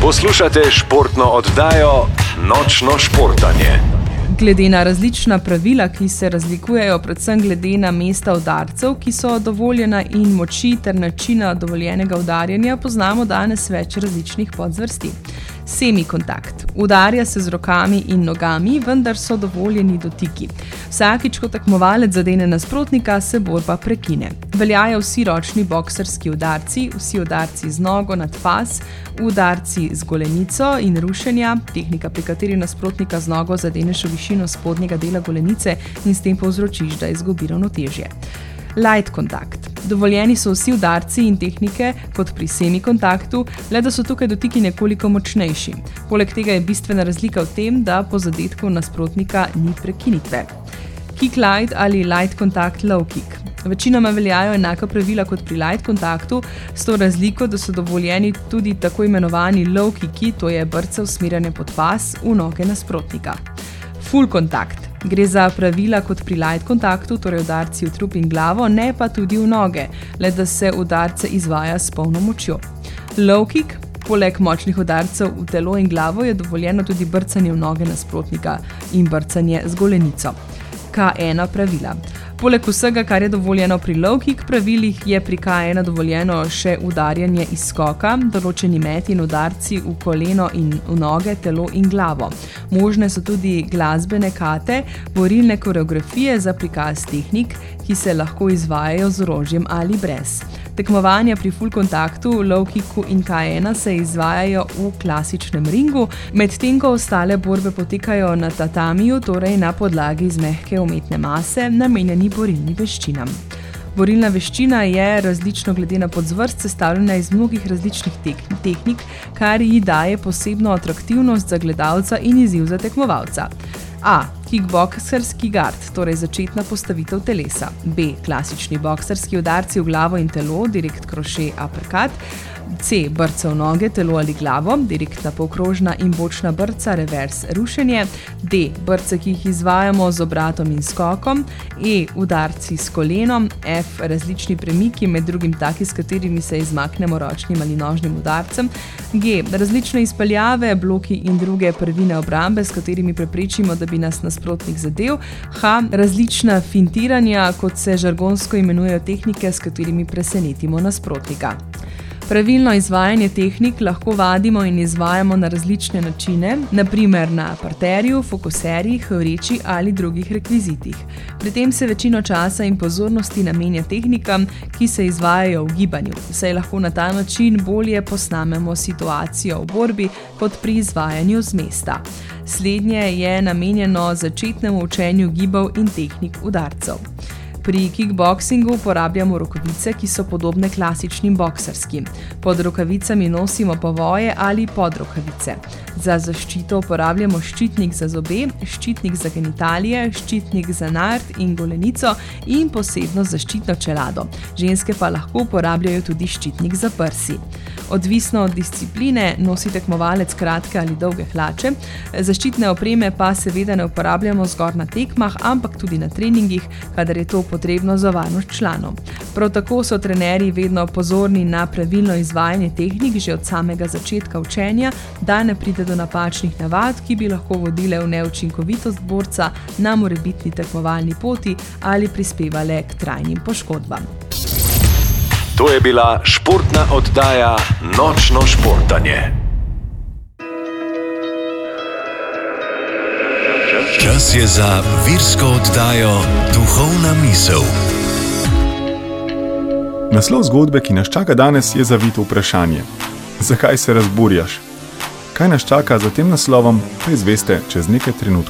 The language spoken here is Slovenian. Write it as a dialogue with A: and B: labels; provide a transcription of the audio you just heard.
A: Poslušate športno oddajo Nočno športanje.
B: Glede na različna pravila, ki se razlikujejo predvsem glede na mesta udarcev, ki so dovoljena in moči ter načina dovoljenega udarjanja, poznamo danes več različnih podzvrsti. Semikontakt. Udarja se z rokami in nogami, vendar so dovoljeni dotiki. Vsakič, ko tekmovalec zadene nasprotnika, se borba prekine. Veljajo vsi ročni bokserski udarci, vsi udarci z nogo nad pas, udarci z golenico in rušenja, tehnika, pri kateri nasprotnika z nogo zadeneš v višino spodnjega dela golenice in s tem povzročiš, da izgubi ravnotežje. Light kontakt. Dovoljeni so vsi udarci in tehnike kot pri semikontaktu, le da so tukaj dotiki nekoliko močnejši. Poleg tega je bistvena razlika v tem, da po zadetku nasprotnika ni prekinitve. Kick light ali light kontakt low kick. Večinoma veljajo enaka pravila kot pri light kontaktu, s to razliko, da so dovoljeni tudi tako imenovani low kicki, to je brce usmerjanje pod pas v noge nasprotnika. Full kontakt. Gre za pravila kot pri light kontaktu, torej udarci v trup in glavo, ne pa tudi v noge, le da se udarce izvaja s polno močjo. Low kick. Poleg močnih udarcev v telo in glavo je dovoljeno tudi brcanje v noge nasprotnika in brcanje z golenico. K1 pravila. Poleg vsega, kar je dovoljeno pri low kick pravilih, je pri K1 dovoljeno še udarjanje iz skoka, določeni meti in udarci v koleno in v noge, telo in glavo. Možne so tudi glasbene kate, borilne koreografije za prikaz tehnik, ki se lahko izvajajo z orožjem ali brez. Tekmovanja pri full kontaktu, low kicku in K1 se izvajajo v klasičnem ringu, medtem ko ostale borbe potekajo na tatamiju, torej na podlagi iz mehke umetne mase, namenjeni borilnim veščinam. Borilna veščina je različno glede na podzvrst sestavljena iz mnogih različnih tehnik, kar ji daje posebno atraktivnost za gledalca in izziv za tekmovalca. A. Kickbokserski gard, torej začetna postavitev telesa. B. Klasični bokserski udarci v glavo in telo, direkt kroše uppercut. C. Brce v noge, telo ali glavo, direktna polkrožna in bočna brca, revers, rušenje. D. Brce, ki jih izvajamo z obratom in skokom. E. Udarci s kolenom. F. Različni premiki, med drugim taki, s katerimi se izmaknemo ročnim ali nožnim udarcem. G. Različne izpeljave, bloki in druge prvine obrambe, s katerimi preprečimo, da bi nas nasprotnik zadev. H. Različna fintiranja, kot se žargonsko imenujejo tehnike, s katerimi presenetimo nasprotnika. Pravilno izvajanje tehnik lahko vadimo in izvajamo na različne načine, na primer na parterju, fokuserjih, vreči ali drugih rekvizitih. Pri tem se večino časa in pozornosti namenja tehnikam, ki se izvajajo v gibanju, saj lahko na ta način bolje posnamemo situacijo v borbi kot pri izvajanju z mesta. Slednje je namenjeno začetnemu učenju gibov in tehnik udarcev. Pri kickboksingu uporabljamo rokavice, ki so podobne klasičnim bokserskim. Pod rokavicami nosimo povoje ali podrokavice. Za zaščito uporabljamo ščitnik za zobe, ščitnik za genitalije, ščitnik za nart in golenico in posebno zaščitno čelado. Ženske pa lahko uporabljajo tudi ščitnik za prsi. Odvisno od discipline nosi tekmovalec kratke ali dolge hlače, zaščitne opreme pa seveda ne uporabljamo zgolj na tekmah, ampak tudi na treningih, kadar je to potrebno za varnost članov. Prav tako so trenerji vedno pozorni na pravilno izvajanje tehnik že od samega začetka učenja, da ne pride do napačnih navad, ki bi lahko vodile v neučinkovitost borca na morebitni tekmovalni poti ali prispevale k trajnim poškodbam.
A: To je bila športna oddaja Nočno športanje. Čas je za virsko oddajo Duhovna misel.
C: Naslov zgodbe, ki nas čaka danes, je zavito vprašanje. Zakaj se razburjaš? Kaj nas čaka za tem naslovom, pa izveste čez nekaj trenutkov.